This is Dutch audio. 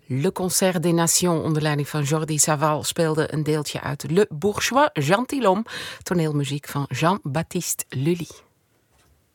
Le Concert des Nations onder leiding van Jordi Savall speelde een deeltje uit Le Bourgeois Gentilhomme, toneelmuziek van Jean-Baptiste Lully.